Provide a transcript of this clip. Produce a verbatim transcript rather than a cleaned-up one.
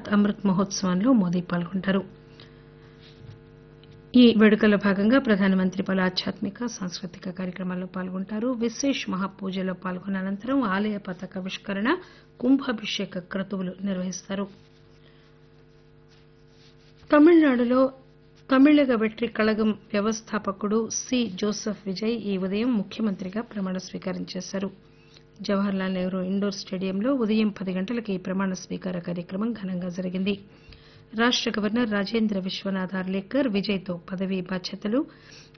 భారత్ అమృత్ మహోత్సవంలో మోదీ పాల్గొంటారు. ఈ వేడుకల్లో భాగంగా ప్రధానమంత్రి పలు ఆధ్యాత్మిక సాంస్కృతిక కార్యక్రమాల్లో పాల్గొంటారు. విశేష్ మహాపూజలో పాల్గొన్న అనంతరం ఆలయ పతాకావిష్కరణ, కుంభాభిషేక క్రతువులు నిర్వహిస్తారు. తమిళనాడులో తమిళగ వెట్రి కళగం వ్యవస్థాపకుడు సి జోసెఫ్ విజయ్ ఈ ఉదయం ముఖ్యమంత్రిగా ప్రమాణ స్వీకారం చేశారు. జవహర్ లాల్ నెహ్రూ ఇండోర్ స్టేడియంలో ఉదయం పది గంటలకు ఈ ప్రమాణ స్వీకార కార్యక్రమం ఘనంగా జరిగింది. రాష్ట గవర్నర్ రాజేంద్ర విశ్వనాథ్ ఆర్లేకర్ విజయ్తో పదవీ బాధ్యతలు,